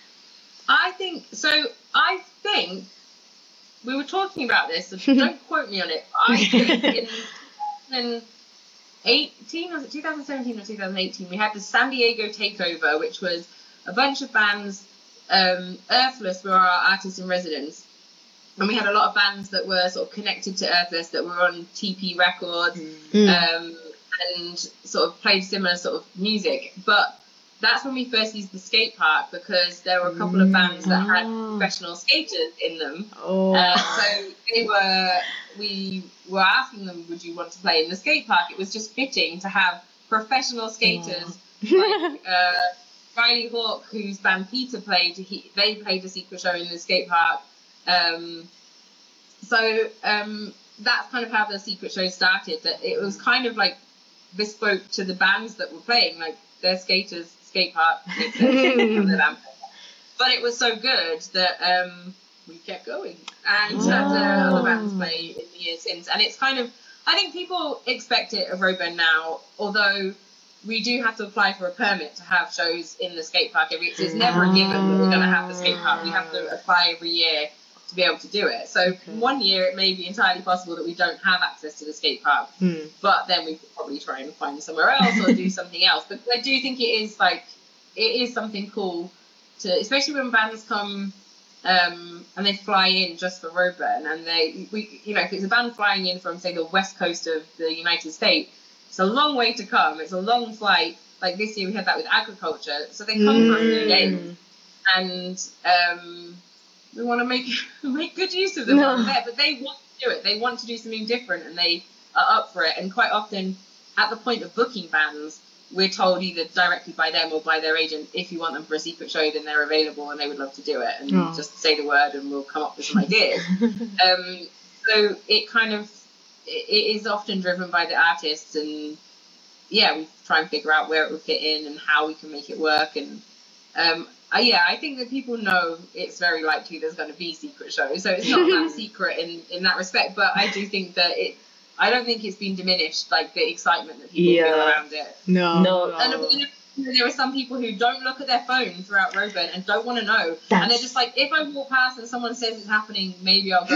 I think so. I think we were talking about this. So don't quote me on it. I think in. in eighteen was it two thousand seventeen or two thousand eighteen? We had the San Diego takeover, which was a bunch of bands. Um, Earthless were our artists in residence, and we had a lot of bands that were sort of connected to Earthless that were on T P Records. Mm. Um, and sort of played similar sort of music. But that's when we first used the skate park, because there were a couple of bands that had professional skaters in them. Oh. Uh, so they were, we were asking them, would you want to play in the skate park? It was just fitting to have professional skaters, wow. like uh, Riley Hawk, whose band Peter played, he, they played a secret show in the skate park. Um, so um, that's kind of how the secret show started. That it was kind of like bespoke to the bands that were playing, like their skaters, skate park, but it was so good that um, we kept going and oh. had uh, other bands play in the years since. And it's kind of, I think people expect it of Roadburn now, although we do have to apply for a permit to have shows in the skate park every year. It's never a given that we're going to have the skate park. We have to apply every year to be able to do it. So okay. one year it may be entirely possible that we don't have access to the skate park, hmm. but then we could probably try and find somewhere else or do something else. But I do think it is like, it is something cool to, especially when bands come um, and they fly in just for Roadburn, and they, we, you know, if it's a band flying in from, say, the west coast of the United States, it's a long way to come. It's a long flight. Like this year we had that with agriculture. So they come mm. for a few days, and um, we want to make make good use of them no. over there. But they want to do it. They want to do something different, and they are up for it. And quite often, at the point of booking bands, we're told either directly by them or by their agent, if you want them for a secret show, then they're available and they would love to do it. And oh. just say the word and we'll come up with some ideas. um, so it kind of, it, it is often driven by the artists, and yeah, we try and figure out where it would fit in and how we can make it work. And um, uh, yeah, I think that people know it's very likely there's going to be secret shows. So it's not that secret in, in that respect, but I do think that it, I don't think it's been diminished, like the excitement that people yeah. feel around it. No. No. And you know, there are some people who don't look at their phone throughout Roadburn and don't want to know. That's... And they're just like, if I walk past and someone says it's happening, maybe I'll go.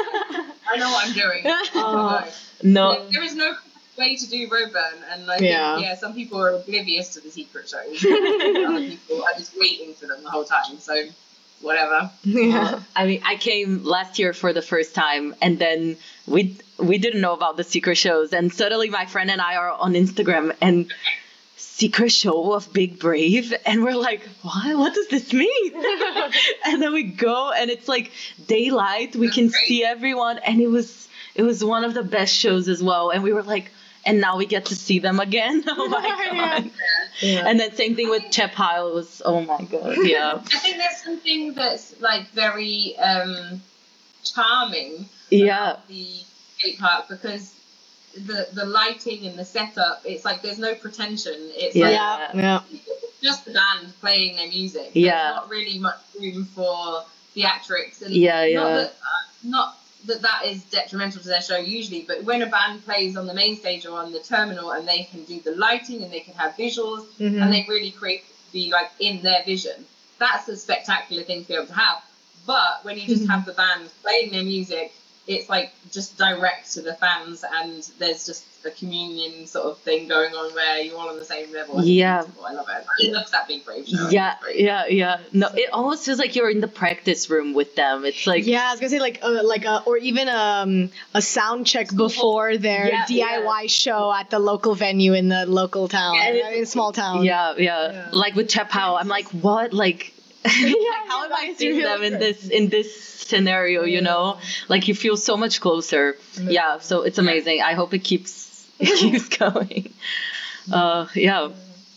I know what I'm doing. Oh, no. There, there is no way to do Roadburn. And I think, yeah. yeah, some people are oblivious to the secret shows. Other people are just waiting for them the whole time. So... whatever. Yeah. Uh, I mean, I came last year for the first time, and then we we didn't know about the secret shows, and suddenly my friend and I are on Instagram, and secret show of Big Brave, and we're like, what? What does this mean? And then we go, and it's like daylight. We That's can great. see everyone, and it was it was one of the best shows as well. And we were like, and now we get to see them again. Oh my god. Yeah. And then same thing with Chep Heil was, oh my god, yeah. I think there's something that's like very um, charming yeah. about the skate park, because the the lighting and the setup, it's like there's no pretension. It's yeah. like yeah. yeah. just the band playing their music. There's yeah. not really much room for theatrics. And yeah, yeah. Not that, uh, not that that is detrimental to their show usually, but when a band plays on the main stage or on the terminal and they can do the lighting and they can have visuals mm-hmm. and they really create be like in their vision, that's a spectacular thing to be able to have. But when you just have the band playing their music, it's like just direct to the fans, and there's just a communion sort of thing going on where you're all on the same level. Yeah. I love it. I love that Big Brave show. Yeah, yeah, yeah. No, it almost feels like you're in the practice room with them. It's like... Yeah, I was going to say like, uh, like a, or even um, a sound check before their yeah, D I Y yeah. show at the local venue in the local town, yeah, I mean, small town. Yeah, yeah, yeah. Like with Chep Heil, I'm like, what? Like, like how am I seeing them in this, in this scenario, you know? Like you feel so much closer. Yeah, so it's amazing. I hope it keeps it keeps going. Uh yeah.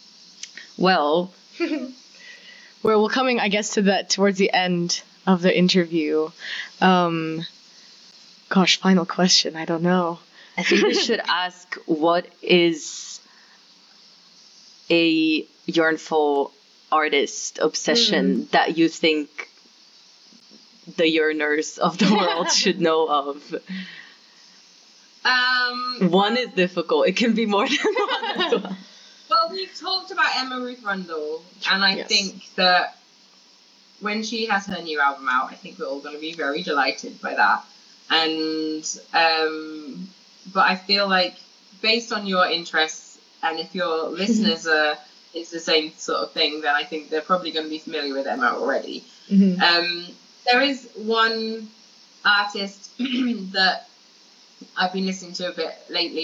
Well, well, we're coming, I guess, to that towards the end of the interview. Um gosh, final question. I don't know. I think we should ask, what is a yearnful artist obsession mm. that you think the yearners of the world should know of? Um, one is difficult. It can be more than one as well. Well, we've talked about Emma Ruth Rundle, and I yes. think that when she has her new album out, I think we're all going to be very delighted by that. And um, but I feel like based on your interests, and if your listeners are it's the same sort of thing, then I think they're probably going to be familiar with Emma already. Mm-hmm. Um, there is one artist that I've been listening to a bit lately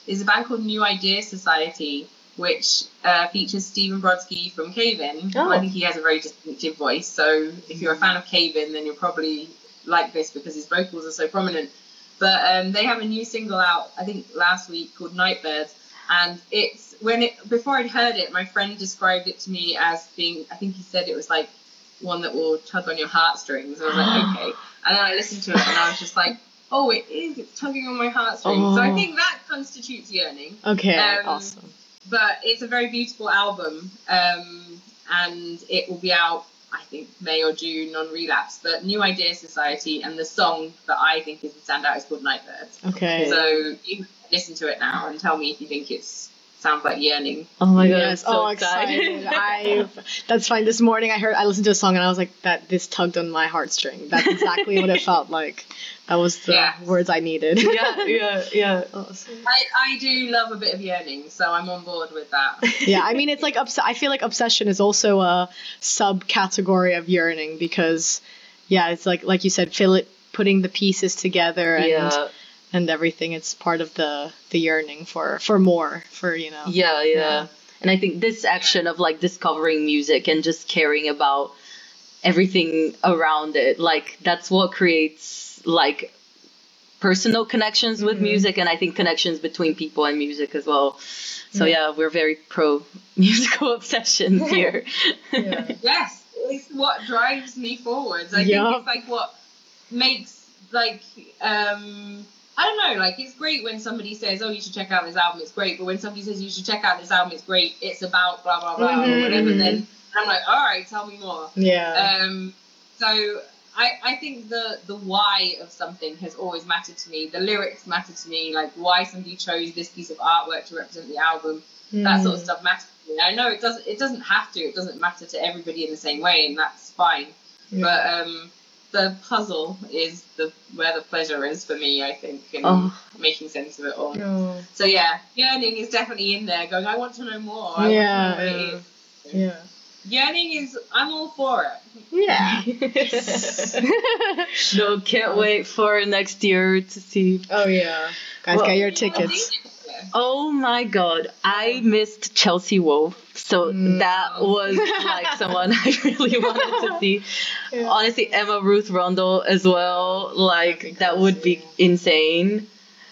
is a band called New Idea Society, which uh, features Stephen Brodsky from Cave-In. Oh. I think he has a very distinctive voice, so if you're a fan of Cave-In, then you'll probably like this because his vocals are so prominent. But um, they have a new single out, I think last week, called Nightbirds, and it's when it before I'd heard it, my friend described it to me as being, I think he said it was like one that will tug on your heartstrings. I was like, okay, and then I listened to it and I was just like, oh, it is, it's tugging on my heartstrings. Oh. So I think that constitutes yearning. Okay, um, awesome. But it's a very beautiful album, um, and it will be out, I think, May or June on Relapse. But New Idea Society, and the song that I think is the standout is called Nightbirds. Okay. So you can listen to it now and tell me if you think it's sounds like yearning. Oh my god, Yes. I'm so Oh, excited. I that's fine. This morning I heard I listened to a song and I was like, that this tugged on my heartstring. That's exactly what it felt like. That was the Yeah. words I needed. yeah, yeah, yeah. Awesome. I, I do love a bit of yearning, so I'm on board with that. Yeah, I mean it's like obs- I feel like obsession is also a subcategory of yearning because yeah, it's like like you said, fill it putting the pieces together and Yeah. and everything. It's part of the the yearning for for more, for you know. Yeah, yeah, Yeah. And I think this action of like discovering music and just caring about everything around it, like that's what creates like personal connections with Mhm. music, and I think connections between people and music as well. So Yeah. yeah, we're very pro musical obsessions here. Yeah. Yes, it's what drives me forwards. I Yup. think it's like what makes like um I don't know, like it's great when somebody says, oh, you should check out this album, it's great, but when somebody says you should check out this album, it's great, it's about blah blah blah Mhm, or whatever, mhm. then I'm like, all right, tell me more. Yeah. Um so I, I think the the why of something has always mattered to me. The lyrics matter to me, like why somebody chose this piece of artwork to represent the album. That sort of stuff matters to me. I know it doesn't it doesn't have to, it doesn't matter to everybody in the same way, and that's fine. Yeah. But um the puzzle is the where the pleasure is for me, I think, in Oh. making sense of it all. Oh. So yeah, yearning is definitely in there, going, I want to know more. I Yeah, want to know what it is. Yeah. Yearning is, I'm all for it. Yeah. No, can't wait for next year to see. Oh yeah. Guys, Well, get your Yeah, tickets. Oh my god, I missed Chelsea Wolfe, so Mm. that was like someone I really wanted to see. Yeah. Honestly, Emma Ruth Rundle as well, like That'd be that would be crazy. insane.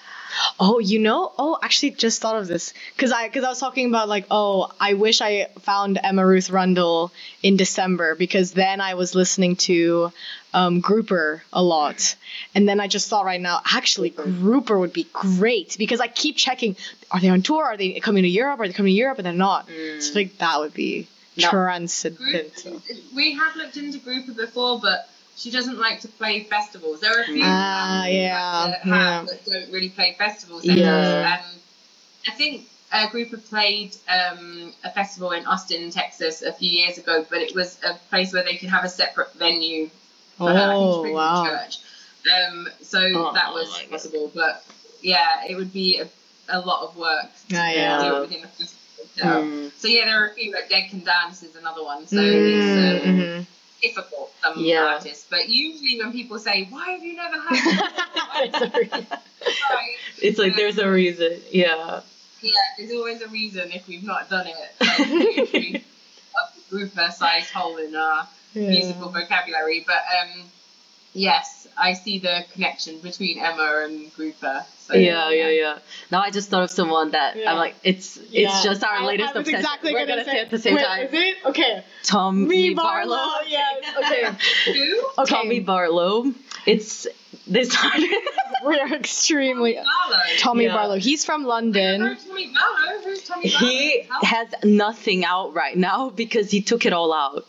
Oh, you know? Oh, actually, just thought of this because I because I was talking about like, oh, I wish I found Emma Ruth Rundle in December because then I was listening to um, Grouper a lot, and then I just thought right now, actually, Grouper would be great because I keep checking, are they on tour? Are they coming to Europe? Are they coming to Europe? And they're not. Mm. So I think that would be No. transcendental. We have looked into Grouper before, but she doesn't like to play festivals. There are a few Ah, bands yeah, that, have, yeah. that don't really play festival settings. Yeah. And I think a group have played um, a festival in Austin, Texas a few years ago, but it was a place where they could have a separate venue for her. I think she Oh, played wow. in a church. Um, so Oh, that was my God. possible. But yeah, it would be a, a lot of work to Ah, yeah. do it within a festival setup. Mm. So yeah, there are a few, like Dead Can Dance is another one. So Mm, it's um, mhm. difficult, some Yeah. artists. But usually when people say, why have you never had right. It's like there's a reason, yeah. Yeah, there's always a reason if we've not done it. Like, usually a grouper sized hole in our Yeah. musical vocabulary. But um, yes, I see the connection between Emma and Grouper. So, Yeah, yeah, yeah. Now I just thought of someone that Yeah. I'm like, it's Yeah. it's just our I- latest I was obsession. exactly We're gonna gonna say, say at the same Wait, time. Is it? Okay. Tom Me Me Barlow. Barlow. Yes. Okay. Who? Okay. Tommy Barlow. It's this We are extremely Barlow. Tommy Yeah. Barlow. He's from London. Who's Tommy Barlow? Who's Tommy Barlow? He How- has nothing out right now because he took it all out.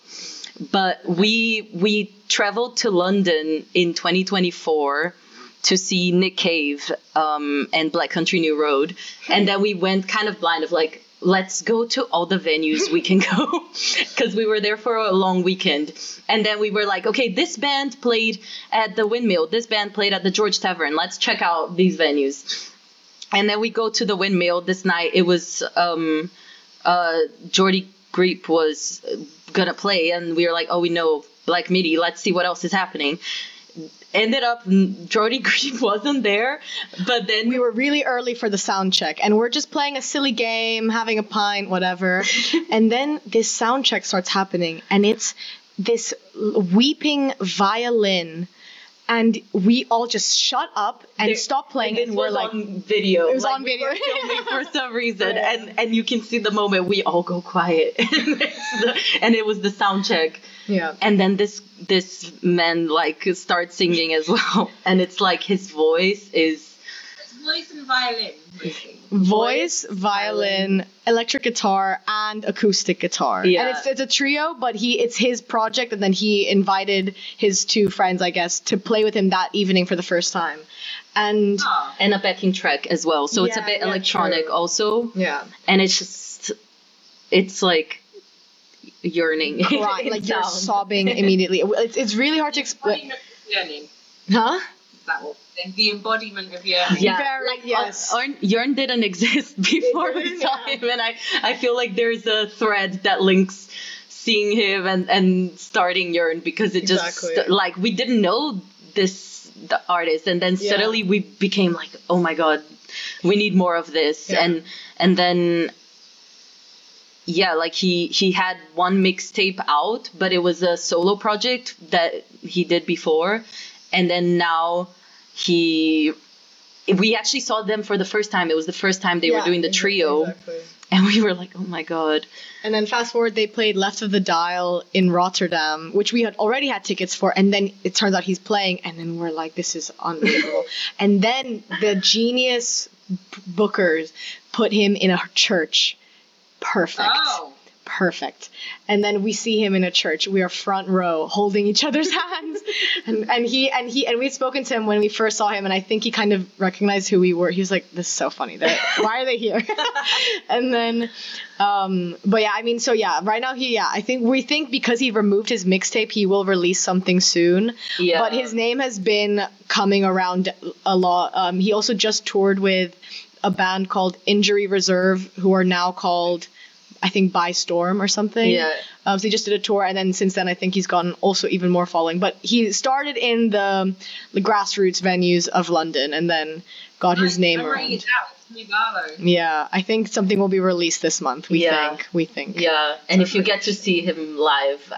But we we traveled to London in twenty twenty-four to see Nick Cave um, and Black Country New Road, and then we went kind of blind of like, let's go to all the venues we can go because we were there for a long weekend. And then we were like, okay, this band played at the Windmill, this band played at the George Tavern, let's check out these venues. And then we go to the Windmill this night. It was um, uh, Jordy Greep was gonna play, and we were like, oh, we know Black Midi, let's see what else is happening. ended up Jordy Green wasn't there, but then we were really early for the sound check, and we're just playing a silly game, having a pint, whatever. And then this sound check starts happening, and it's this weeping violin. And we all just shut up and there, stop playing, and, and we're like, on video. It was like, on video. We were filming for some reason, yeah. and and you can see the moment we all go quiet, the, and it was the sound check. Yeah. And then this this man like starts singing as well, and it's like his voice is. Voice and violin. Voice, violin, electric guitar, and acoustic guitar. Yeah. And it's it's a trio, but he it's his project, and then he invited his two friends, I guess, to play with him that evening for the first time. And oh. and a backing track as well. So yeah, it's a bit yeah, electronic true. also. Yeah. And it's just it's like yearning. Cry, like you're sobbing immediately. It's it's really hard to explain. Huh? That will the embodiment of yearning. Yeah, Very, like yes. Yearn didn't exist before we saw yeah. him, and I, I feel like there's a thread that links seeing him and, and starting Yearn, because it exactly. just like we didn't know this the artist, and then yeah. suddenly we became like, oh my god, we need more of this, yeah. and and then yeah, like he he had one mixtape out, but it was a solo project that he did before, and then now. He, we actually saw them for the first time. It was the first time they yeah, were doing the trio, exactly. and we were like, "Oh my god!" And then fast forward, they played Left of the Dial in Rotterdam, which we had already had tickets for. And then it turns out he's playing, and then we're like, "This is unbelievable!" And then the genius bookers put him in a church. Perfect. Oh. Perfect. And then we see him in a church. We are front row holding each other's hands. And and he and he and we'd spoken to him when we first saw him, and I think he kind of recognized who we were. He was like, "This is so funny. They're, why are they here?" And then um but yeah, I mean, so yeah, right now he yeah, I think we think because he removed his mixtape, he will release something soon. Yeah. But his name has been coming around a lot. Um he also just toured with a band called Injury Reserve, who are now called I think By Storm or something. Yeah. Um, so he just did a tour, and then since then I think he's gotten also even more following. But he started in the the grassroots venues of London, and then got his name I'm around. It out. It's Barlow. Yeah, I think something will be released this month. We yeah. think. We think. Yeah, and if you get to see him live,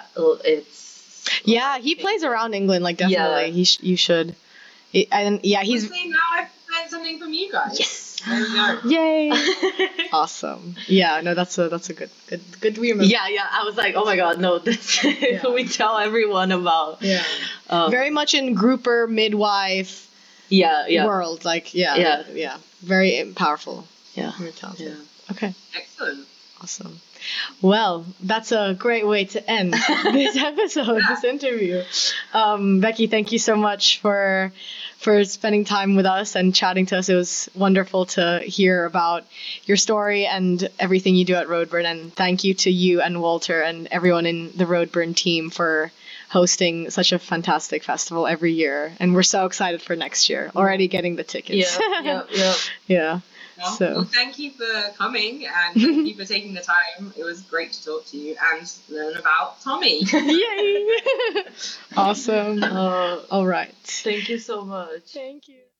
it's. Yeah, he plays around England, like definitely. Yeah. He sh- you should. It, and yeah, he's. See, now I've learned something from you guys. Yes. There we go. Yay! Awesome. Yeah, no, that's a that's a good good good we remember. Yeah, yeah. I was like, oh my god, no, that's Yeah. we tell everyone about. Yeah. Um, Very much in grouper midwife yeah, yeah. world, like yeah, Yeah. yeah, very powerful. Yeah. Very talented. Yeah. Okay. Excellent. Awesome. Well, that's a great way to end this episode, this interview. Um, Becky, thank you so much for for spending time with us and chatting to us. It was wonderful to hear about your story and everything you do at Roadburn. And thank you to you and Walter and everyone in the Roadburn team for hosting such a fantastic festival every year. And we're so excited for next year. Already getting the tickets. Yeah, yeah, yeah. Yeah. Well, So. well, thank you for coming, and thank you for taking the time. It was great to talk to you and learn about Tommy. Yay! Awesome. Uh, All right. Thank you so much. Thank you.